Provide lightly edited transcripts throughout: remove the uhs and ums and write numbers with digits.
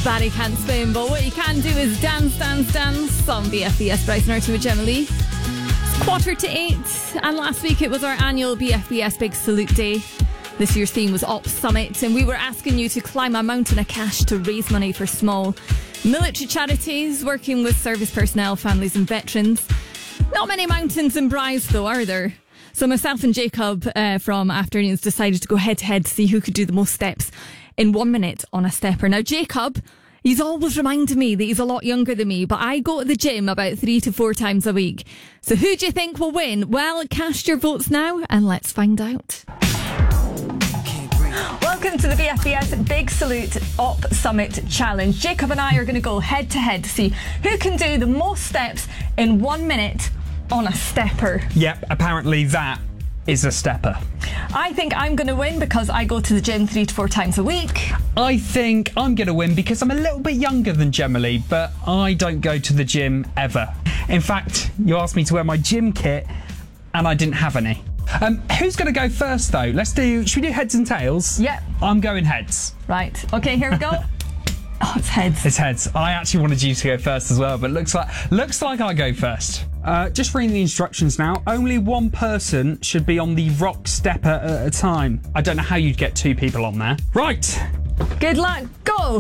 Barry can't spin, but what you can do is dance on BFBS Bryce Norton with Gemma Lee. It's 7:45, and last week it was our annual BFBS Big Salute Day. This year's theme was Op Summit, and we were asking you to climb a mountain of cash to raise money for small military charities working with service personnel, families and veterans. Not many mountains in Bryce though, are there? So myself and Jacob from Afternoons decided to go head to head to see who could do the most steps in 1 minute on a stepper. Now Jacob, he's always reminding me that he's a lot younger than me, but I go to the gym about 3 to 4 times a week. So who do you think will win? Well, cast your votes now and let's find out. Welcome to the BFBS Big Salute Op Summit Challenge. Jacob and I are going to go head to head to see who can do the most steps in 1 minute on a stepper. Yep, apparently that is a stepper. I think I'm going to win because I go to the gym 3 to 4 times a week. I think I'm going to win because I'm a little bit younger than Gemma Lee, but I don't go to the gym ever. In fact, you asked me to wear my gym kit and I didn't have any. Who's going to go first though? Should we do heads and tails? Yep. I'm going heads. Right. Okay, here we go. Oh, it's heads. It's heads. I actually wanted you to go first as well, but looks like I go first. Just reading the instructions now. Only one person should be on the rock stepper at a time. I don't know how you'd get 2 people on there. Right. Good luck. Go.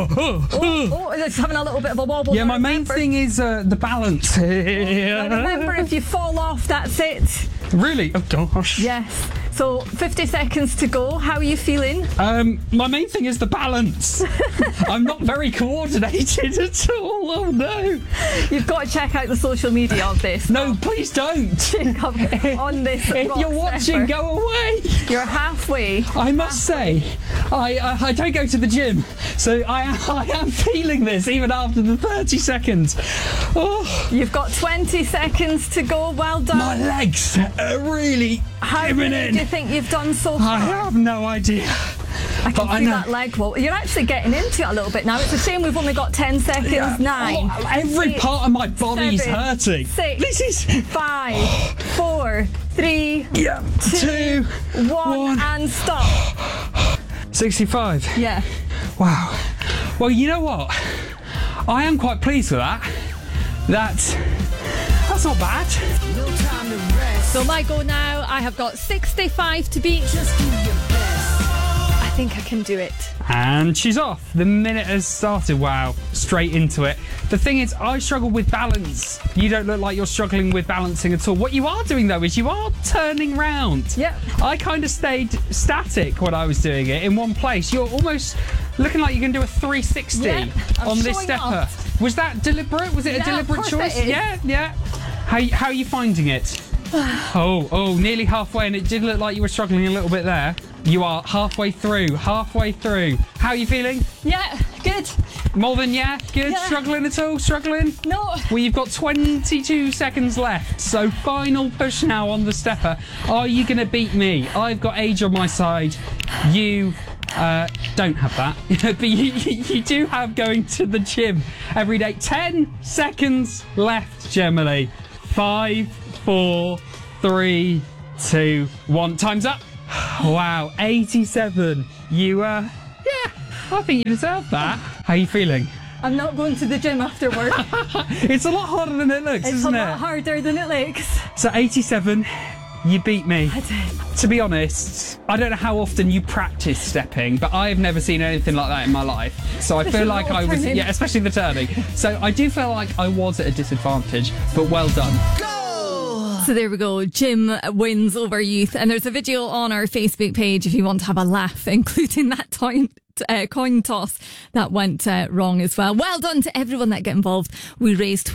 It's having a little bit of a wobble. Yeah, my main thing is the balance. Remember, if you fall off, that's it. Really? Oh gosh. Yes. So 50 seconds to go. How are you feeling? My main thing is the balance. I'm not very coordinated at all. Oh no. You've got to check out the social media of this. No, please don't. Jacob, on this. If you're watching, go away. You're halfway. I must say, I don't go to the gym, so I am feeling this even after the 30 seconds. Oh. You've got 20 seconds to go. Well done. My legs are really giving in. Do you think you've done so far? I have no idea. I can see that leg wobble. You're actually getting into it a little bit now. It's a shame we've only got 10 seconds. Yeah. 9. Oh, every part of my body's 7, hurting. 6. This is 5, 4, 3, 2, 1, and stop. 65. Yeah. Wow. Well, you know what? I am quite pleased with that. That's not bad. So my goal now, I have got 65 to beat. Just do your best. I think I can do it. And she's off. The minute has started. Wow, straight into it. The thing is, I struggle with balance. You don't look like you're struggling with balancing at all. What you are doing though is you are turning round. Yep. I kind of stayed static when I was doing it in one place. You're almost looking like you can do a 360 on this stepper. Off. Was that deliberate? Was it a deliberate choice? Yeah. How are you finding it? Oh, nearly halfway, and it did look like you were struggling a little bit there. You are halfway through. How are you feeling? Yeah, good. More than good? Yeah. Struggling at all? Struggling? No. Well, you've got 22 seconds left, so final push now on the stepper. Are you going to beat me? I've got age on my side. You don't have that, but you do have going to the gym every day. 10 seconds left, Gemma Lee. 5, 4, 3, 2, 1. Time's up. Wow, 87. I think you deserve that. How are you feeling? I'm not going to the gym after work. It's a lot harder than it looks, isn't it? It's a lot harder than it looks. So 87, you beat me. I did. To be honest, I don't know how often you practice stepping, but I have never seen anything like that in my life. So I feel like I was, especially the turning. So I do feel like I was at a disadvantage, but well done. So there we go. Jim wins over youth. And there's a video on our Facebook page if you want to have a laugh, including that coin toss that went wrong as well. Well done to everyone that got involved. We raised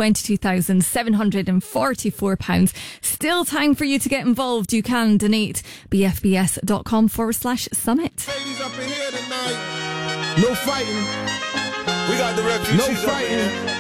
£22,744. Still time for you to get involved. You can donate bfbs.com/summit. Ladies up in here tonight. No fighting. We got the refugees. No fighting.